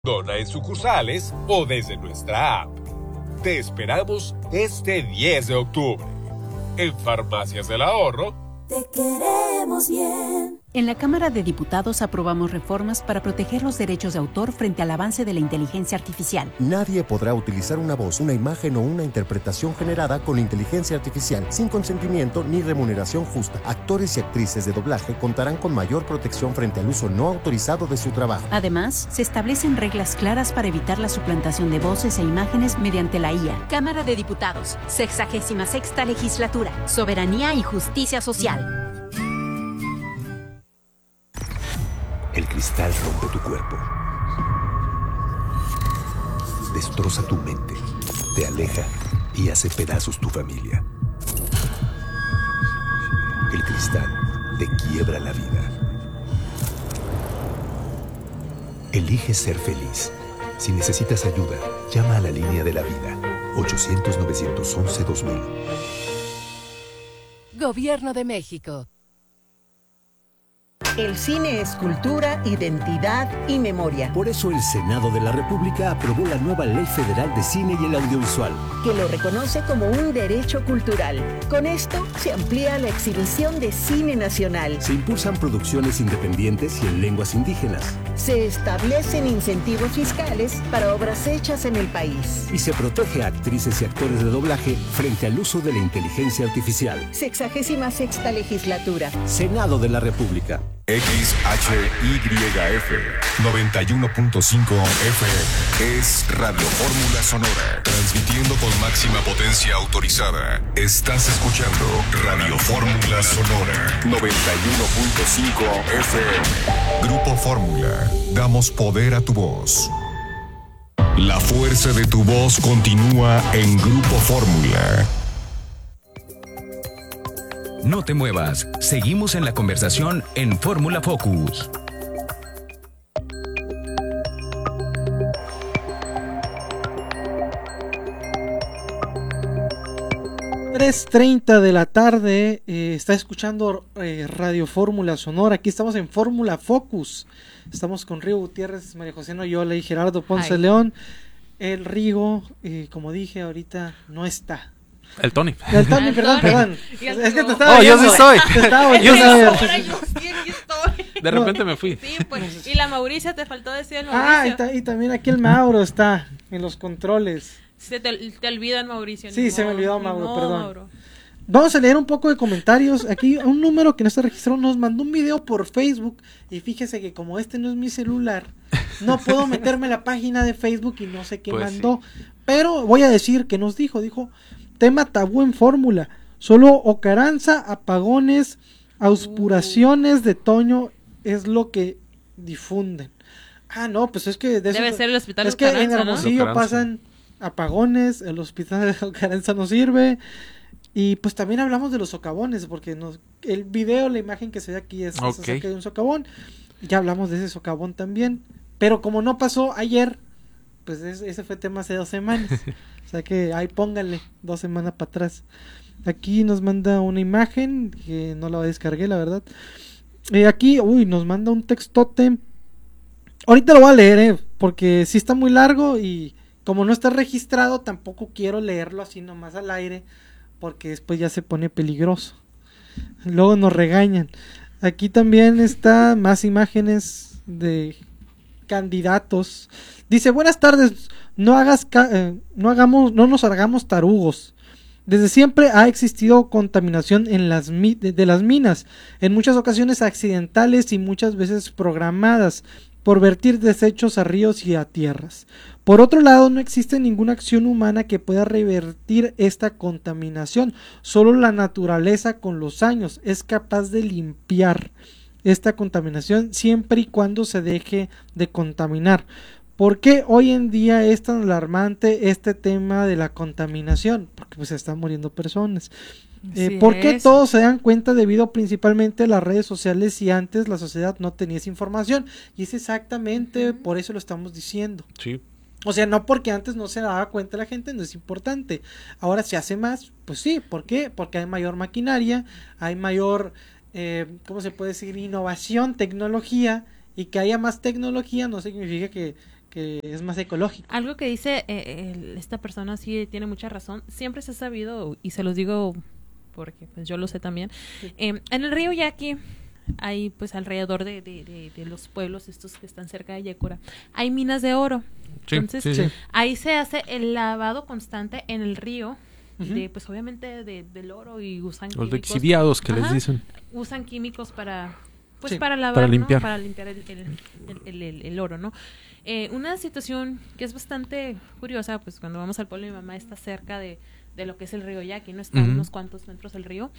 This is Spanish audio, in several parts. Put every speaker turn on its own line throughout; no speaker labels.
Dona en sucursales o desde nuestra app. Te esperamos este 10 de octubre. En Farmacias del Ahorro.
Te queremos bien.
En la Cámara de Diputados aprobamos reformas para proteger los derechos de autor frente al avance de la inteligencia artificial.
Nadie podrá utilizar una voz, una imagen o una interpretación generada con inteligencia artificial sin consentimiento ni remuneración justa. Actores y actrices de doblaje contarán con mayor protección frente al uso no autorizado de su trabajo.
Además, se establecen reglas claras para evitar la suplantación de voces e imágenes mediante la IA. Cámara de Diputados, 66ª Legislatura, Soberanía y Justicia Social.
El cristal rompe tu cuerpo, destroza tu mente, te aleja y hace pedazos tu familia. El cristal te quiebra la vida. Elige ser feliz. Si necesitas ayuda, llama a la línea de la vida, 800-911-2000.
Gobierno de México.
El cine es cultura, identidad y memoria.
Por eso el Senado de la República aprobó la nueva Ley Federal de Cine y el Audiovisual,
que lo reconoce como un derecho cultural. Con esto se amplía la exhibición de cine nacional.
Se impulsan producciones independientes y en lenguas indígenas.
Se establecen incentivos fiscales para obras hechas en el país.
Y se protege a actrices y actores de doblaje frente al uso de la inteligencia artificial.
66ª Legislatura.
Senado de la República.
XHYF 91.5 FM es Radio Fórmula Sonora, transmitiendo con máxima potencia autorizada. Estás escuchando Radio Fórmula Sonora 91.5 FM. Grupo Fórmula, damos poder a tu voz. La fuerza de tu voz continúa en Grupo Fórmula.
No te muevas, seguimos en la conversación en Fórmula Focus.
.30 de la tarde, está escuchando Radio Fórmula Sonora. Aquí estamos en Fórmula Focus. Estamos con Rigo Gutiérrez, María José Noyola y Gerardo Ponce León. El Rigo, como dije ahorita, no está.
El Tony,
perdón. Es que te estaba
yo sí soy.
De
repente me fui.
Sí, pues. Y la Mauricia, te faltó decir el Mauricio.
Y también aquí el Mauro está en los controles.
Te olvidan, Mauricio.
Sí, se me olvidó Mauro, perdón. Mauro. Vamos a leer un poco de comentarios. Aquí un número que no está registrado nos mandó un video por Facebook. Y fíjese que como este no es mi celular, no puedo meterme a la página de Facebook y no sé qué mandó. Sí. Pero voy a decir que nos dijo, tema tabú en Fórmula, solo ocaranza, apagones, auspuraciones de Toño es lo que difunden. No, pues es que
debe ser el hospital
es que en Hermosillo pasan apagones, el hospital de Ocaranza no sirve. Y pues también hablamos de los socavones, porque el video, la imagen que se ve aquí es de un socavón. Ya hablamos de ese socavón también, pero como no pasó ayer, pues ese fue tema hace 2 semanas. O sea que ahí pónganle 2 semanas para atrás. Aquí nos manda una imagen que no la descargué, la verdad. Aquí, nos manda un textote. Ahorita lo voy a leer, porque sí está muy largo y como no está registrado, tampoco quiero leerlo así nomás al aire, porque después ya se pone peligroso. Luego nos regañan. Aquí también está más imágenes de candidatos. Dice, buenas tardes, no nos hagamos tarugos. Desde siempre ha existido contaminación en de las minas, en muchas ocasiones accidentales y muchas veces programadas, por vertir desechos a ríos y a tierras. Por otro lado, no existe ninguna acción humana que pueda revertir esta contaminación. Solo la naturaleza con los años es capaz de limpiar esta contaminación siempre y cuando se deje de contaminar. ¿Por qué hoy en día es tan alarmante este tema de la contaminación? Porque pues se están muriendo personas. ¿Por qué todos se dan cuenta debido principalmente a las redes sociales y antes la sociedad no tenía esa información? Y es exactamente por eso lo estamos diciendo.
Sí.
O sea, no porque antes no se daba cuenta la gente, no es importante. Ahora se hace más, pues sí. ¿Por qué? Porque hay mayor maquinaria, hay mayor, ¿cómo se puede decir? Innovación, tecnología. Y que haya más tecnología no significa que que es más ecológico.
Algo que dice esta persona sí tiene mucha razón. Siempre se ha sabido, y se los digo porque pues yo lo sé también, sí. En el río Yaqui hay pues alrededor de los pueblos estos que están cerca de Yécora, hay minas de oro. Sí, entonces ahí se hace el lavado constante en el río, de pues obviamente del oro, y usan
los
químicos,
lixiviados que les dicen.
Usan químicos para pues para lavar, para limpiar, ¿no? Para limpiar el oro, ¿no? Una situación que es bastante curiosa, pues cuando vamos al pueblo de mi mamá está cerca de lo que es el río Yaqui, no está a unos cuantos metros del río.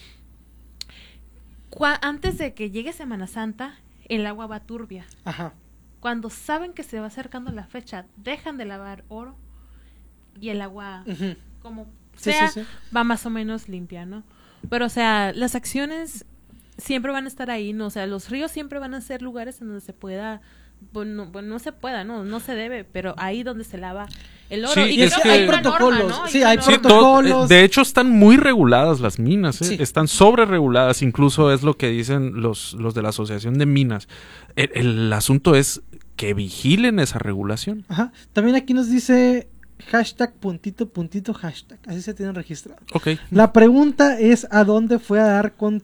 Antes de que llegue Semana Santa, el agua va turbia. Ajá. Cuando saben que se va acercando la fecha, dejan de lavar oro y el agua, como sea, va más o menos limpia, ¿no? Pero, o sea, las acciones siempre van a estar ahí, ¿no? O sea, los ríos siempre van a ser lugares en donde se pueda, bueno, no se pueda, no se debe, pero ahí donde se lava el oro.
Sí,
y
es que
hay protocolos, norma, ¿no? Sí, hay protocolos.
De hecho, están muy reguladas las minas, están sobre reguladas, incluso es lo que dicen los de la Asociación de Minas. El asunto es que vigilen esa regulación.
Ajá. También aquí nos dice hashtag .. hashtag, así se tienen registrado.
Okay.
La pregunta es ¿a dónde fue a dar con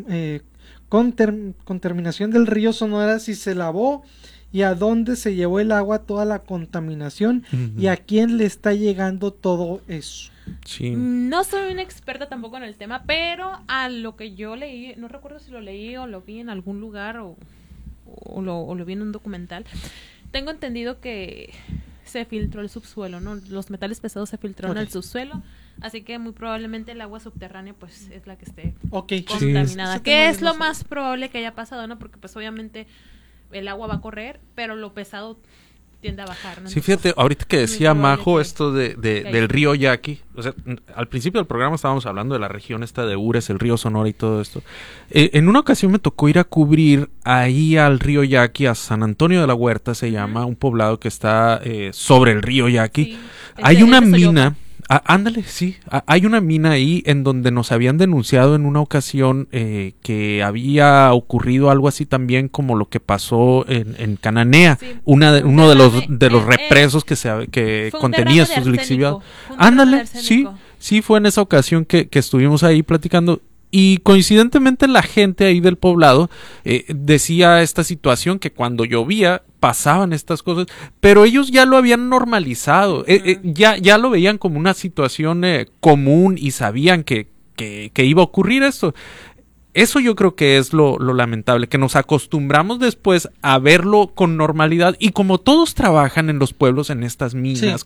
terminación del río Sonora si se lavó? ¿Y a dónde se llevó el agua toda la contaminación? ¿Y a quién le está llegando todo eso?
Sí.
No soy una experta tampoco en el tema, pero a lo que yo leí, no recuerdo si lo leí o lo vi en algún lugar o lo vi en un documental, tengo entendido que se filtró el subsuelo, ¿no? Los metales pesados se filtraron al subsuelo, así que muy probablemente el agua subterránea pues es la que esté contaminada, que es lo más probable que haya pasado, ¿no? Porque pues obviamente el agua va a correr, pero lo pesado tiende a bajar, ¿no?
Sí, fíjate, ahorita que decía Majo esto del río Yaqui, o sea, al principio del programa estábamos hablando de la región esta de Ures, el río Sonora y todo esto. En una ocasión me tocó ir a cubrir ahí al río Yaqui, a San Antonio de la Huerta, se llama, un poblado que está sobre el río Yaqui. Sí, hay una mina... ándale, sí. Hay una mina ahí en donde nos habían denunciado en una ocasión que había ocurrido algo así también como lo que pasó en Cananea. Sí, uno de los represos que contenía estos lixiviados. Ándale, sí, fue en esa ocasión que estuvimos ahí platicando. Y coincidentemente la gente ahí del poblado decía esta situación que cuando llovía pasaban estas cosas, pero ellos ya lo habían normalizado, ya lo veían como una situación común y sabían que iba a ocurrir esto. Eso yo creo que es lo lamentable, que nos acostumbramos después a verlo con normalidad y como todos trabajan en los pueblos en estas minas,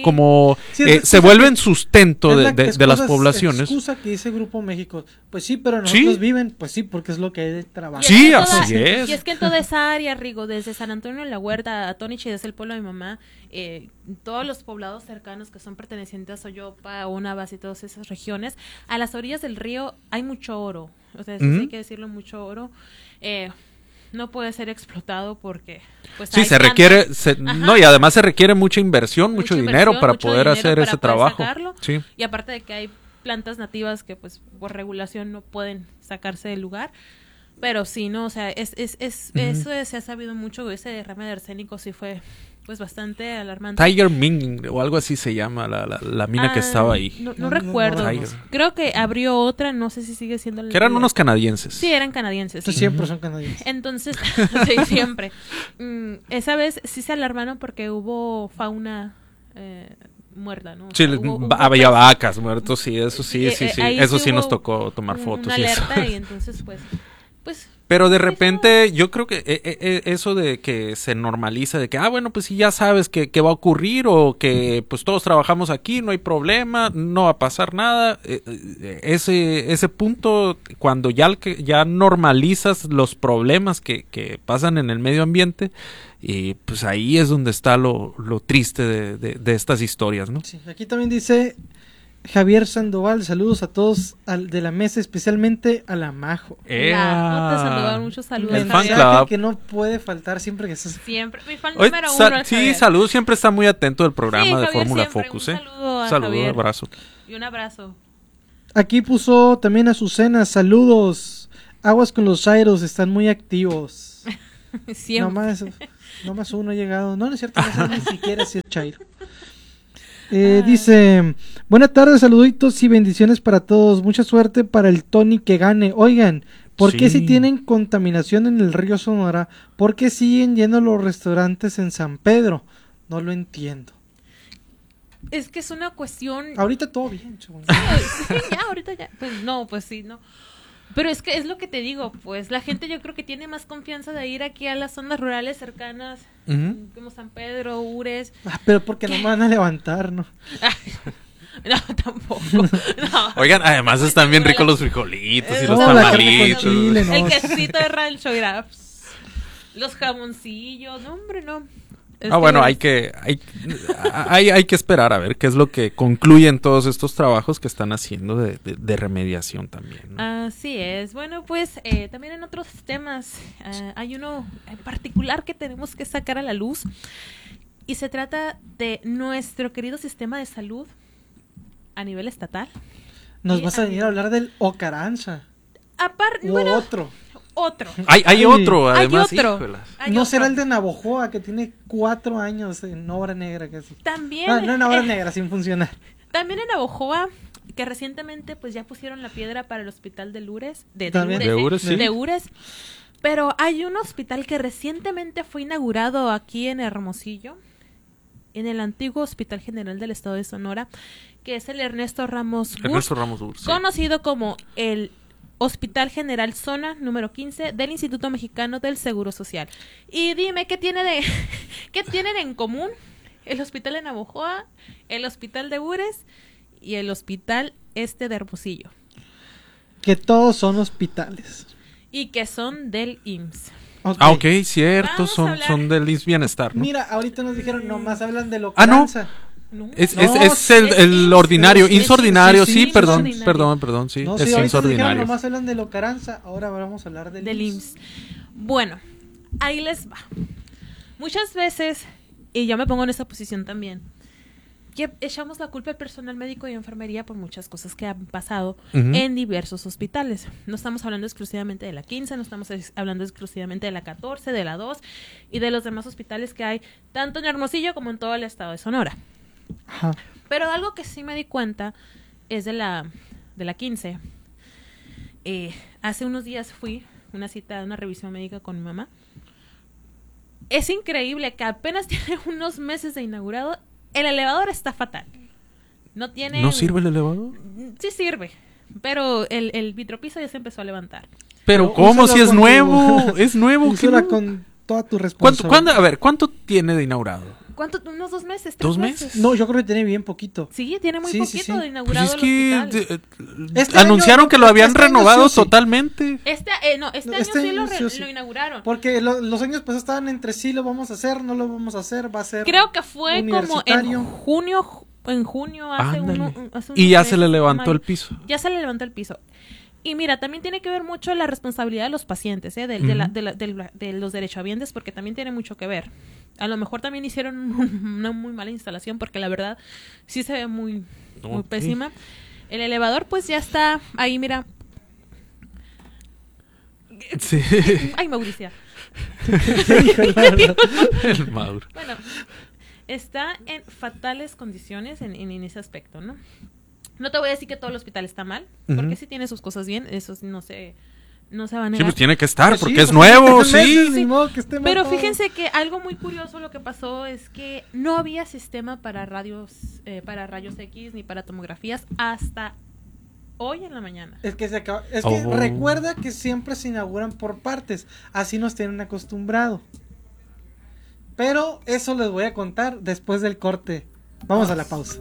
se vuelven sustento de las poblaciones.
Es excusa que dice Grupo México, pues sí, pero nosotros viven, pues sí, porque es lo que hay de trabajo.
Sí, así es.
Y es que en toda esa área, Rigo, desde San Antonio de la Huerta a Tonich, desde el pueblo de mi mamá, todos los poblados cercanos que son pertenecientes a Soyopa, Unabas y todas esas regiones, a las orillas del río hay mucho oro. O sea, eso sí hay que decirlo, mucho oro. No puede ser explotado porque pues
sí, se requiere no, y además se requiere mucha inversión, mucho dinero para poder hacer ese trabajo. Sí.
Y aparte de que hay plantas nativas que pues por regulación no pueden sacarse del lugar. Pero sí, no, o sea, eso se ha sabido mucho, ese derrame de arsénico sí fue pues bastante alarmante.
Tiger Ming o algo así se llama la mina que estaba ahí.
No recuerdo. Creo que abrió otra, no sé si sigue siendo
que eran unos canadienses.
Sí, eran canadienses.
Sí. Siempre son canadienses.
Entonces, sí, siempre. Esa vez sí se alarmaron porque hubo fauna muerta, ¿no?
Sí, había vacas muertos, sí, eso sí. Eso sí nos tocó tomar fotos.
Una alerta y entonces pues
pero de repente yo creo que eso de que se normaliza, de que, bueno, pues si ya sabes que va a ocurrir o que pues todos trabajamos aquí, no hay problema, no va a pasar nada, ese punto, cuando ya normalizas los problemas que pasan en el medio ambiente, y pues ahí es donde está lo triste de estas historias, ¿no? Sí,
aquí también dice Javier Sandoval, saludos a todos de la mesa, especialmente a la Majo.
Sandoval, muchos saludos.
El fan club que no puede faltar siempre que estás.
Siempre, mi fan número uno.
Sí, saludos, siempre está muy atento del programa de Fórmula Focus.
Un saludo,
un abrazo.
Y un abrazo.
Aquí puso también Azucena, saludos. Aguas con los Chairos, están muy activos.
Siempre.
Nomás, Nomás uno ha llegado. No es cierto, no sé ni siquiera si es Chairo. Dice, buenas tardes, saluditos y bendiciones para todos. Mucha suerte para el Tony que gane. Oigan, ¿por qué si tienen contaminación en el río Sonora, por qué siguen yendo los restaurantes en San Pedro? No lo entiendo.
Es que es una cuestión...
Ahorita todo bien, chaval.
Sí, ya, ahorita ya. Pues no, pues sí, no. Pero es que es lo que te digo, pues la gente yo creo que tiene más confianza de ir aquí a las zonas rurales cercanas, como San Pedro, Ures.
Pero porque no me van a levantar, ¿no?
No, tampoco. No.
Oigan, además están bien ricos los frijolitos y los tamalitos.
El quesito de rancho, mira. Los jamoncillos, no, hombre, no.
Bueno, hay que esperar a ver qué es lo que concluyen todos estos trabajos que están haciendo de remediación también, ¿no?
Así es. Bueno, pues también en otros temas hay uno en particular que tenemos que sacar a la luz y se trata de nuestro querido sistema de salud a nivel estatal.
Nos vas a venir a hablar del Ocaranza.
Aparte,
bueno, otro.
Hay otro, además.
Hay otro.
No será el de Navojoa, que tiene 4 años en obra negra casi.
También.
No en obra negra, sin funcionar.
También en Navojoa, que recientemente pues ya pusieron la piedra para el hospital de Ures. De Ures. Pero hay un hospital que recientemente fue inaugurado aquí en Hermosillo, en el antiguo Hospital General del Estado de Sonora, que es el Ernesto Ramos Gur, conocido como el Hospital General Zona número 15 del Instituto Mexicano del Seguro Social. Y dime, ¿qué tienen en común el Hospital de Navojoa, el Hospital de Ures y el Hospital de Hermosillo?
Que todos son hospitales.
Y que son del IMSS.
Ok, cierto, son del IMSS Bienestar, ¿no?
Mira, ahorita nos dijeron, nomás hablan de lo que lanza.
No. Es el ordinario, IMSS ordinario, sí, perdón, sí,
no,
es IMSS ordinario.
Nomás hablan de Locaranza, ahora vamos a hablar del IMSS.
Bueno, ahí les va. Muchas veces, y yo me pongo en esa posición también, que echamos la culpa al personal médico y enfermería por muchas cosas que han pasado en diversos hospitales. No estamos hablando exclusivamente de la 15, no estamos hablando exclusivamente de la 14, de la 2 y de los demás hospitales que hay, tanto en Hermosillo como en todo el estado de Sonora.
Ajá.
Pero algo que sí me di cuenta es de la 15. Hace unos días fui una cita, una revisión médica con mi mamá. Es increíble que apenas tiene unos meses de inaugurado, el elevador está fatal. ¿No
sirve el elevador?
Sí sirve, pero el vitropiso ya se empezó a levantar.
Pero ¿cómo si es nuevo? Es nuevo.
Úsala con toda tu responsabilidad.
¿Cuánto tiene de inaugurado?
Unos 2 meses, 3
¿2
meses?
No, yo creo que tiene bien poquito.
Sí, tiene muy poquito de inaugurado
pues
el
hospital. Anunciaron que lo habían renovado totalmente.
Este año sí lo inauguraron.
Porque los años pasados estaban entre sí, lo vamos a hacer, no lo vamos a hacer, va a ser
creo que fue como en junio hace
y ya se le levantó el piso.
Ya se le levantó el piso. Y mira, también tiene que ver mucho la responsabilidad de los pacientes, de los derechohabientes, porque también tiene mucho que ver. A lo mejor también hicieron una muy mala instalación, porque la verdad sí se ve muy pésima. El elevador pues ya está ahí, mira.
Sí.
Ay, Mauricio.
El Mauro.
Bueno, está en fatales condiciones en ese aspecto, ¿no? No te voy a decir que todo el hospital está mal, porque sí tiene sus cosas bien, eso no se va a negar.
Sí, pues tiene que estar, porque es nuevo, sí.
Pero fíjense que algo muy curioso lo que pasó es que no había sistema para rayos X ni para tomografías hasta hoy en la mañana.
Es que recuerda que siempre se inauguran por partes, así nos tienen acostumbrado. Pero eso les voy a contar después del corte. Vamos a la pausa.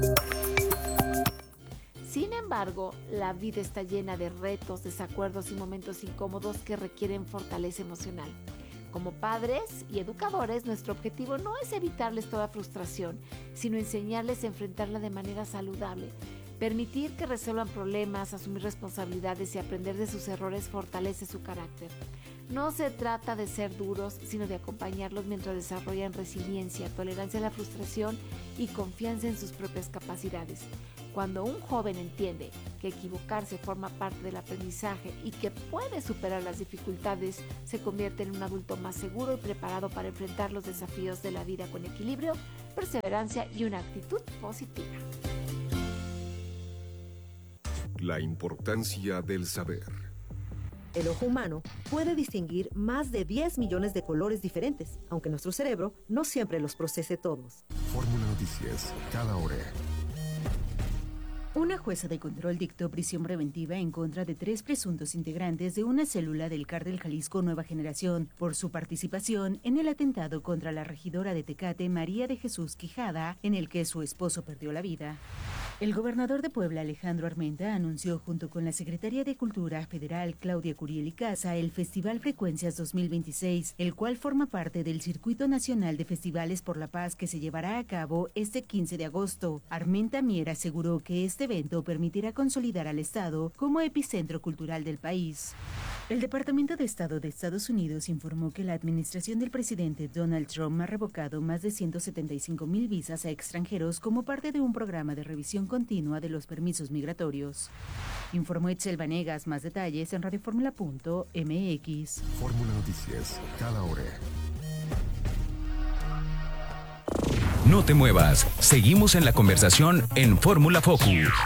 Sin embargo, la vida está llena de retos, desacuerdos y momentos incómodos que requieren fortaleza emocional. Como padres y educadores, nuestro objetivo no es evitarles toda frustración, sino enseñarles a enfrentarla de manera saludable. Permitir que resuelvan problemas, asumir responsabilidades y aprender de sus errores fortalece su carácter. No se trata de ser duros, sino de acompañarlos mientras desarrollan resiliencia, tolerancia a la frustración y confianza en sus propias capacidades. Cuando un joven entiende que equivocarse forma parte del aprendizaje y que puede superar las dificultades, se convierte en un adulto más seguro y preparado para enfrentar los desafíos de la vida con equilibrio, perseverancia y una actitud positiva.
La importancia del saber.
El ojo humano puede distinguir más de 10 millones de colores diferentes, aunque nuestro cerebro no siempre los procese todos.
Fórmula Noticias, cada hora.
Una jueza de control dictó prisión preventiva en contra de 3 presuntos integrantes de una célula del Cártel Jalisco Nueva Generación por su participación en el atentado contra la regidora de Tecate, María de Jesús Quijada, en el que su esposo perdió la vida. El gobernador de Puebla, Alejandro Armenta, anunció junto con la secretaria de Cultura Federal, Claudia Curiel y Casa, el Festival Frecuencias 2026, el cual forma parte del Circuito Nacional de Festivales por la Paz que se llevará a cabo este 15 de agosto. Armenta Mier aseguró que este evento permitirá consolidar al Estado como epicentro cultural del país. El Departamento de Estado de Estados Unidos informó que la administración del presidente Donald Trump ha revocado más de 175,000 visas a extranjeros como parte de un programa de revisión continua de los permisos migratorios. Informó Itzel Vanegas. Más detalles en radioformula.mx.
Fórmula Noticias, cada hora.
No te muevas. Seguimos en la conversación en Fórmula Focus.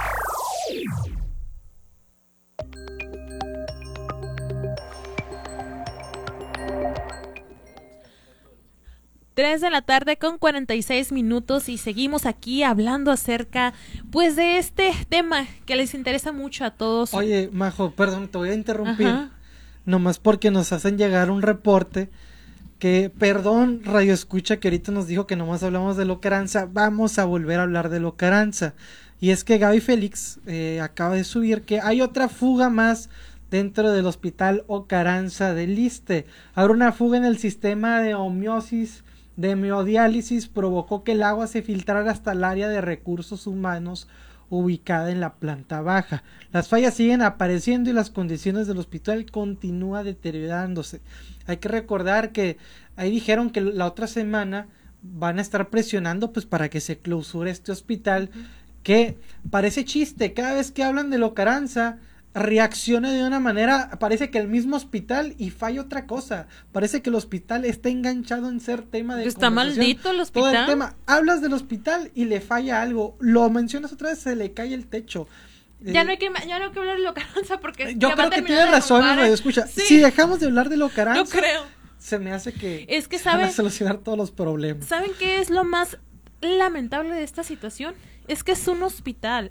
3 de la tarde con 46 minutos y seguimos aquí hablando acerca, pues, de este tema que les interesa mucho a todos.
Oye, Majo, perdón, te voy a interrumpir. Ajá. Nomás porque nos hacen llegar un reporte que, perdón, Radio Escucha, que ahorita nos dijo que nomás hablamos de Locaranza, vamos a volver a hablar de Locaranza. Y es que Gaby Félix acaba de subir que hay otra fuga más dentro del hospital Ocaranza del Iste. Ahora una fuga en el sistema de hemodiálisis provocó que el agua se filtrara hasta el área de recursos humanos ubicada en la planta baja. Las fallas siguen apareciendo y las condiciones del hospital continúan deteriorándose. Hay que recordar que ahí dijeron que la otra semana van a estar presionando pues para que se clausure este hospital, que parece chiste, cada vez que hablan de Locaranza reacciona de una manera, parece que el mismo hospital y falla otra cosa, parece que el hospital está enganchado en ser tema de
está maldito el hospital.
Todo el tema, hablas del hospital y le falla algo, lo mencionas otra vez, se le cae el techo.
Ya no hay que hablar de Locaranza porque
yo creo que tienes razón, Radio Escucha. Sí. Si dejamos de hablar de Locaranza,
yo creo,
se me hace que
van
a solucionar todos los problemas.
¿Saben qué es lo más lamentable de esta situación? Es que es un hospital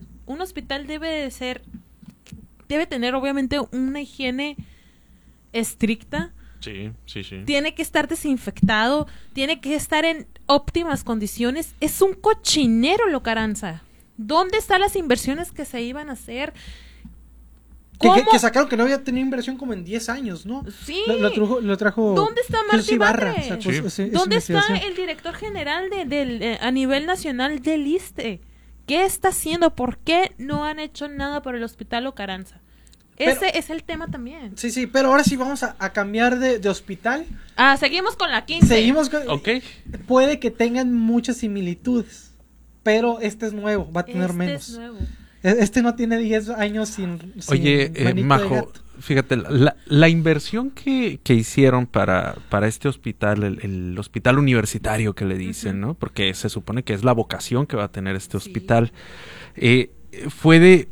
debe tener obviamente una higiene estricta.
Sí.
Tiene que estar desinfectado, tiene que estar en óptimas condiciones. Es un cochinero Locaranza. ¿Dónde están las inversiones que se iban a hacer?
Que sacaron que no había tenido inversión como en 10 años, ¿no?
Sí.
Lo trajo.
¿Dónde está Martí Barra?
Sí.
¿Dónde está el director general a nivel nacional del ISSSTE? ¿Qué está haciendo? ¿Por qué no han hecho nada por el hospital Locaranza? Ese es el tema también.
Sí, pero ahora sí vamos a cambiar de hospital.
Seguimos con la 15.
Okay.
Puede que tengan muchas similitudes, pero este es nuevo, va a tener menos.
Es nuevo.
Este no tiene 10 años sin
Oye, Majo, fíjate, la inversión que hicieron para este hospital, el hospital universitario que le dicen, ¿no? Porque se supone que es la vocación que va a tener este hospital, fue de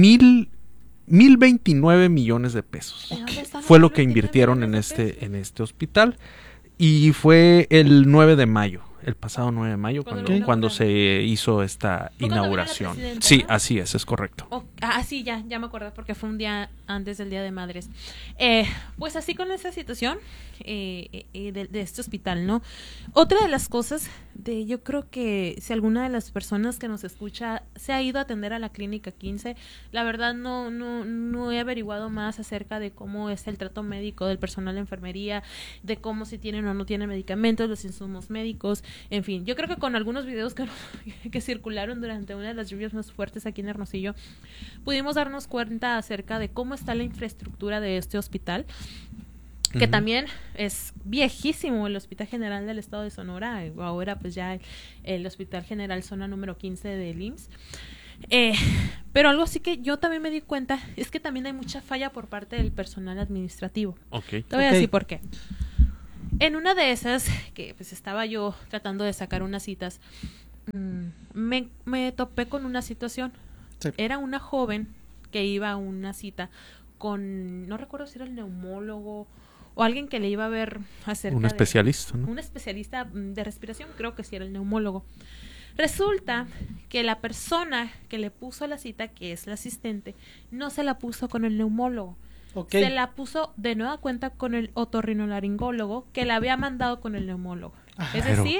1,029 millones de pesos. Fue lo que invirtieron en este hospital, y fue el 9 de mayo. El pasado 9 de mayo, cuando se hizo esta inauguración. Sí, así es correcto.
Sí, ya me acuerdo, porque fue un día antes del Día de Madres. Pues así con esa situación de este hospital, ¿no? Otra de las cosas, yo creo que si alguna de las personas que nos escucha se ha ido a atender a la clínica 15, la verdad no he averiguado más acerca de cómo es el trato médico del personal de enfermería, de cómo si tienen o no tienen medicamentos, los insumos médicos. En fin, yo creo que con algunos videos que circularon durante una de las lluvias más fuertes aquí en Hermosillo, pudimos darnos cuenta acerca de cómo está la infraestructura de este hospital, que también es viejísimo, el Hospital General del Estado de Sonora, ahora pues ya el Hospital General Zona número 15 del IMSS. Pero algo sí que yo también me di cuenta es que también hay mucha falla por parte del personal administrativo.
Okay.
Te voy a decir por qué. En una de esas, que pues estaba yo tratando de sacar unas citas, me topé con una situación. Sí. Era una joven que iba a una cita con, no recuerdo si era el neumólogo o alguien que le iba a ver acerca
un especialista,
de,
¿no?
Un especialista de respiración, creo que sí era el neumólogo. Resulta que la persona que le puso la cita, que es la asistente, no se la puso con el neumólogo. Se la puso de nueva cuenta con el otorrinolaringólogo que la había mandado con el neumólogo. Es decir,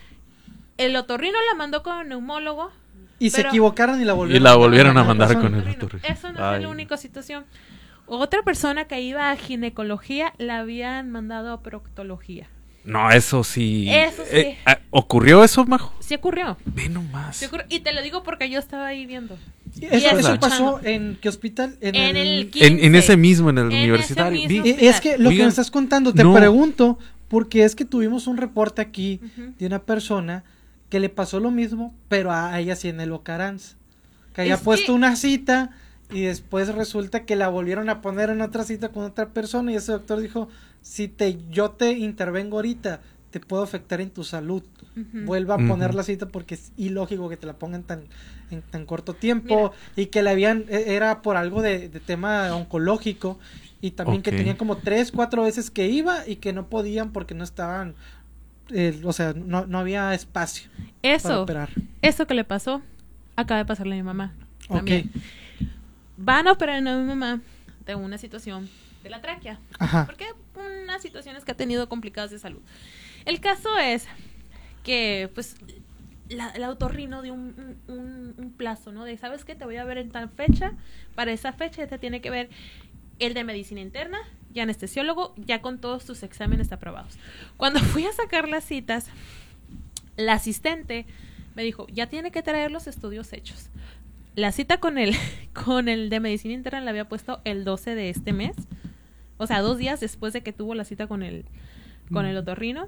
el otorrino la mandó con el neumólogo.
Y se equivocaron y la
volvieron a mandar con el otorrino.
Eso no es la única situación. Otra persona que iba a ginecología la habían mandado a proctología.
No, eso sí. ¿Ocurrió eso, Majo?
Sí ocurrió.
Ve nomás.
Sí ocurrió. Y te lo digo porque yo estaba ahí viendo.
¿Eso pasó en qué hospital?
En el
15. En ese mismo, en el universitario.
Es que lo que me estás contando, te pregunto, porque es que tuvimos un reporte aquí de una persona que le pasó lo mismo, pero a ella sí en el Ocaranz. Que había puesto una cita y después resulta que la volvieron a poner en otra cita con otra persona y ese doctor dijo, si yo te intervengo ahorita, te puedo afectar en tu salud. Vuelva a poner la cita porque es ilógico que te la pongan en tan corto tiempo. Mira. Y que la habían, era por algo de tema oncológico y también que tenían como 3-4 veces que iba y que no podían porque no estaban, o sea, no había espacio para operar.
Eso que le pasó, acaba de pasarle a mi mamá. También. Van a operar a mi mamá de una situación de la tráquea. Ajá. Porque unas situaciones que ha tenido complicadas de salud. El caso es que, pues, el otorrino dio un plazo, ¿no? De, ¿sabes qué? Te voy a ver en tal fecha. Para esa fecha ya te tiene que ver el de medicina interna y anestesiólogo, ya con todos tus exámenes aprobados. Cuando fui a sacar las citas, la asistente me dijo, ya tiene que traer los estudios hechos. La cita con el de medicina interna la había puesto el 12 de este mes. O sea, 2 días después de que tuvo la cita con el otorrino.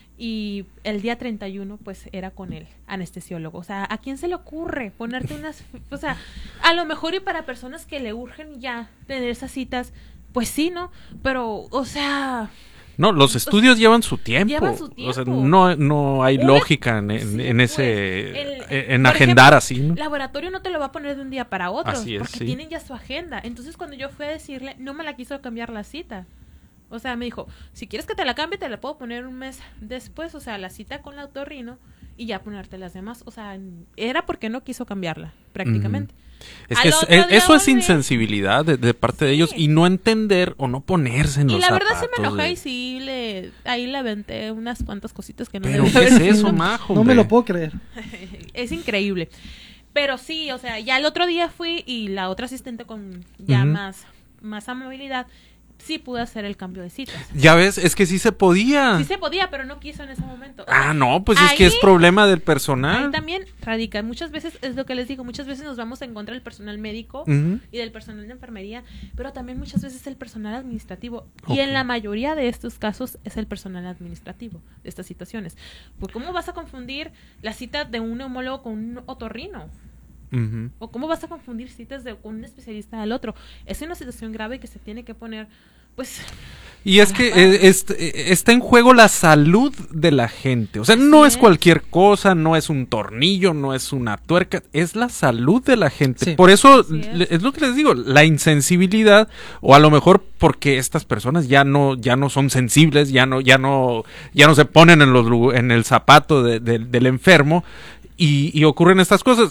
Y el día 31, pues, era con el anestesiólogo. O sea, ¿a quién se le ocurre ponerte unas... O sea, a lo mejor y para personas que le urgen ya tener esas citas, pues sí, ¿no? Pero, o sea...
No, los estudios llevan su tiempo. O sea, no hay lógica en ese... en agendar ejemplo, así, ¿no?
El laboratorio no te lo va a poner de un día para otro.
Así es,
porque tienen ya su agenda. Entonces, cuando yo fui a decirle, no me la quiso cambiar la cita. O sea, me dijo, si quieres que te la cambie, te la puedo poner un mes después. O sea, la cita con el otorrino y ya ponerte las demás. O sea, era porque no quiso cambiarla, prácticamente.
Es que eso es insensibilidad de parte de ellos y no entender o no ponerse en los zapatos.
Y la verdad se me enojé y sí, ahí le aventé unas cuantas cositas que no
Pero ¿qué es eso, Majo?
No me lo puedo creer.
Es increíble. Pero sí, o sea, ya el otro día fui y la otra asistente con ya más amabilidad sí pude hacer el cambio de citas.
Ya ves, es que sí se podía.
Sí se podía, pero no quiso en ese momento.
No, pues ahí, es que es problema del personal.
Ahí también radica. Muchas veces, es lo que les digo, muchas veces nos vamos en contra del personal médico y del personal de enfermería, pero también muchas veces el personal administrativo. Y en la mayoría de estos casos es el personal administrativo de estas situaciones. Pues, ¿cómo vas a confundir la cita de un neumólogo con un otorrino? O cómo vas a confundir citas de un especialista al otro. Es una situación grave que se tiene que poner, pues...
Y es que está en juego la salud de la gente. O sea, no es cualquier cosa, no es un tornillo, no es una tuerca, es la salud de la gente. Sí. Por eso es lo que les digo, la insensibilidad, o a lo mejor porque estas personas ya no son sensibles, ya no se ponen en el zapato del enfermo y ocurren estas cosas.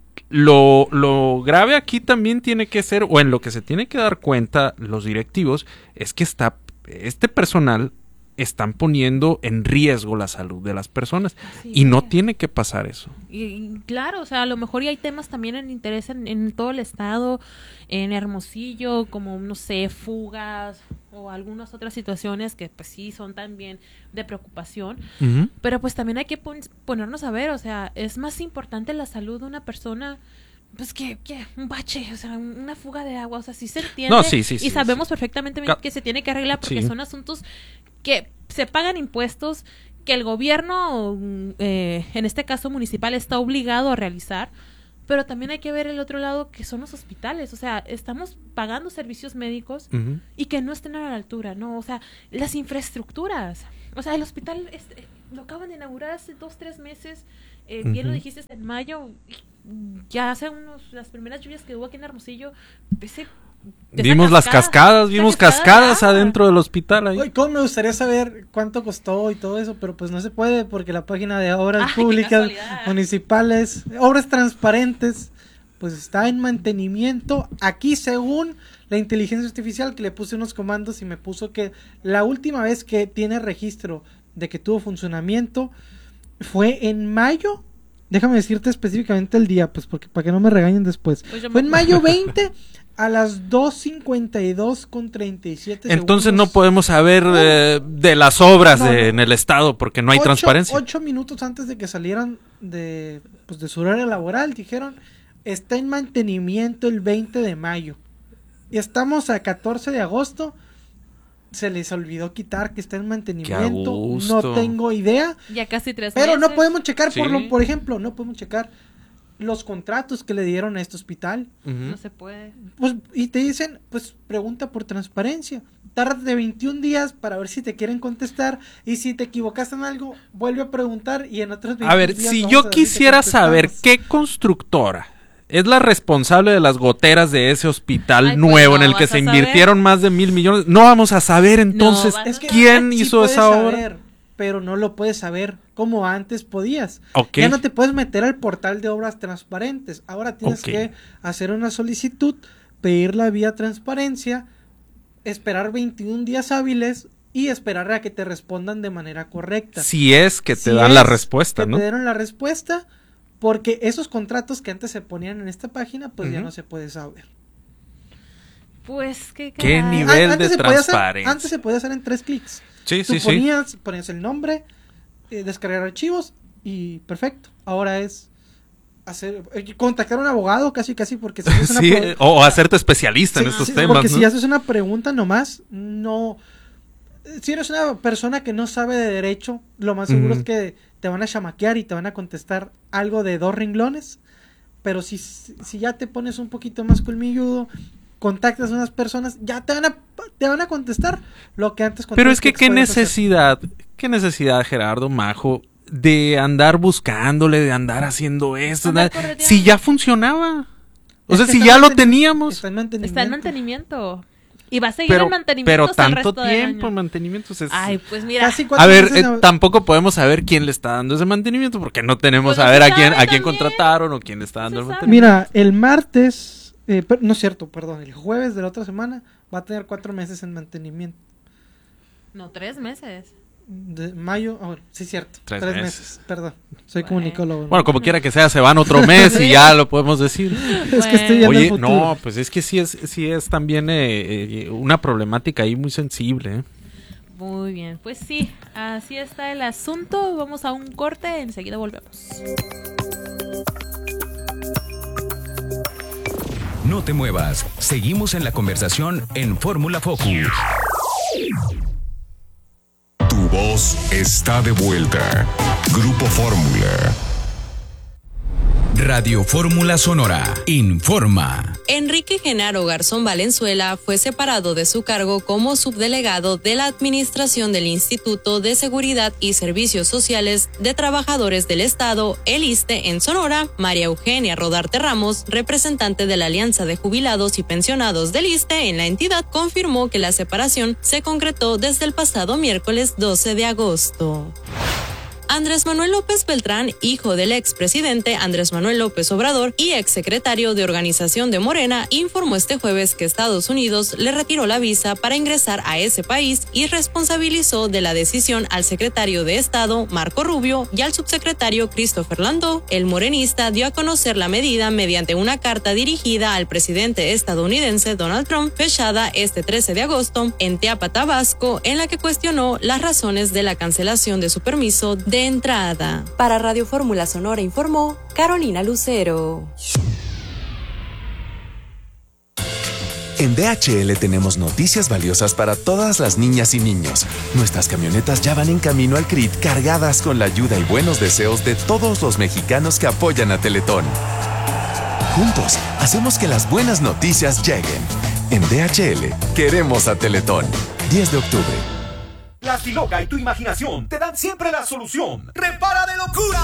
Lo grave aquí también tiene que ser, o en lo que se tiene que dar cuenta los directivos, es que este personal están poniendo en riesgo la salud de las personas y no tiene que pasar eso.
Y claro, o sea, a lo mejor y hay temas también en interés en todo el estado, en Hermosillo, como, no sé, fugas o algunas otras situaciones que pues sí son también de preocupación, pero pues también hay que ponernos a ver, o sea, es más importante la salud de una persona pues que un bache, o sea, una fuga de agua, o sea, sí se entiende y sabemos perfectamente bien que se tiene que arreglar porque son asuntos que se pagan impuestos, que el gobierno, en este caso municipal, está obligado a realizar, pero también hay que ver el otro lado, que son los hospitales. O sea, estamos pagando servicios médicos y que no estén a la altura, ¿no? O sea, las infraestructuras. O sea, el hospital lo acaban de inaugurar hace 2-3 meses. Bien lo dijiste, en mayo. Ya hace las primeras lluvias que hubo aquí en Hermosillo,
vimos las cascadas, cascadas adentro del hospital ahí.
¿Cómo me gustaría saber cuánto costó y todo eso? Pero pues no se puede, porque la página de obras públicas municipales, obras transparentes, pues está en mantenimiento. Aquí, según la inteligencia artificial, que le puse unos comandos y me puso que la última vez que tiene registro de que tuvo funcionamiento fue en mayo. Déjame decirte específicamente el día, pues, porque para que no me regañen después. Fue en mayo 20 a las 2:52:37
Entonces no podemos saber de las obras en el estado porque no hay transparencia.
8 minutos antes de que salieran de su horario laboral, dijeron, está en mantenimiento el 20 de mayo. Y estamos a 14 de agosto. Se les olvidó quitar que está en mantenimiento. No tengo idea.
Ya casi 3
meses. Pero no podemos checar,
sí.
por ejemplo, no podemos checar los contratos que le dieron a este hospital.
No se puede.
Pues, y te dicen, pues pregunta por transparencia. Tarda de 21 días para ver si te quieren contestar. Y si te equivocaste en algo, vuelve a preguntar. Y en otros 21
días. A ver, si yo quisiera saber qué constructora es la responsable de las goteras de ese hospital nuevo en el que se invirtieron más de 1,000 millones. No vamos a saber entonces quién hizo esa obra.
Pero no lo puedes saber como antes podías. Ya no te puedes meter al portal de obras transparentes. Ahora tienes que hacer una solicitud, pedir la vía transparencia, esperar 21 días hábiles y esperar a que te respondan de manera correcta.
Si es que te dan la respuesta, ¿no?
Te dieron la respuesta. Porque esos contratos que antes se ponían en esta página, pues ya no se puede saber.
Pues, ¿qué
nivel de transparencia?
Antes se podía hacer en 3 clics.
Sí,
Tú ponías el nombre, descargar archivos y perfecto. Ahora es contactar a un abogado casi porque si haces una
o hacerte especialista en estos temas.
Porque si haces una pregunta nomás, no. Si eres una persona que no sabe de derecho, lo más seguro es que te van a chamaquear y te van a contestar algo de 2 renglones. Pero si ya te pones un poquito más colmilludo, contactas a unas personas, ya te van a contestar lo que antes.
Pero es que qué necesidad, Gerardo Majo, de andar buscándole, de andar haciendo esto, si ya funcionaba. O sea, si ya lo teníamos.
Está en mantenimiento. Y va a seguir en mantenimiento.
Pero tanto tiempo en mantenimiento.
Ay, pues mira.
A ver, tampoco podemos saber quién le está dando ese mantenimiento porque no tenemos a ver a quién contrataron o quién le está dando el mantenimiento.
Mira, el martes, no es cierto, perdón, el jueves de la otra semana va a tener 4 meses en mantenimiento.
No, 3 meses.
De mayo, sí es cierto, 3 meses, perdón, soy comunicólogo.
Bueno, como quiera que sea, se van otro mes y ya lo podemos decir.
Es que estoy viendo el futuro.
No, pues es que sí es también una problemática ahí muy sensible.
Muy bien, pues sí, así está el asunto. Vamos a un corte, enseguida volvemos.
No te muevas, seguimos en la conversación en Fórmula Focus.
Tu voz está de vuelta. Grupo Fórmula.
Radio Fórmula Sonora informa.
Enrique Genaro Garzón Valenzuela fue separado de su cargo como subdelegado de la Administración del Instituto de Seguridad y Servicios Sociales de Trabajadores del Estado, el ISSSTE, en Sonora. María Eugenia Rodarte Ramos, representante de la Alianza de Jubilados y Pensionados del ISSSTE en la entidad, confirmó que la separación se concretó desde el pasado miércoles 12 de agosto. Andrés Manuel López Beltrán, hijo del expresidente Andrés Manuel López Obrador y exsecretario de Organización de Morena, informó este jueves que Estados Unidos le retiró la visa para ingresar a ese país y responsabilizó de la decisión al secretario de Estado, Marco Rubio, y al subsecretario Christopher Landau. El morenista dio a conocer la medida mediante una carta dirigida al presidente estadounidense Donald Trump, fechada este 13 de agosto en Teapa, Tabasco, en la que cuestionó las razones de la cancelación de su permiso de entrada. Para Radio Fórmula Sonora informó Carolina Lucero.
En DHL tenemos noticias valiosas para todas las niñas y niños. Nuestras camionetas ya van en camino al CRIT cargadas con la ayuda y buenos deseos de todos los mexicanos que apoyan a Teletón. juntos hacemos que las buenas noticias lleguen. En DHL queremos a Teletón. 10 de octubre.
Plastiloca y tu imaginación te dan siempre la solución. ¡Repara de locura!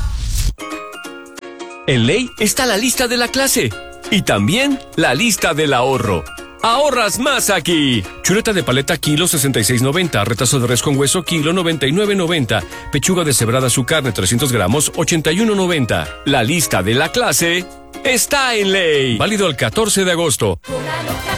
En Ley está la lista de la clase y también la lista del ahorro. ¡Ahorras más aquí! Chuleta de paleta kilo 66.90, retazo de res con hueso kilo 99.90, pechuga deshebrada su carne 300 gramos 81.90. La lista de la clase está en Ley. Válido el 14 de agosto.
Con la loca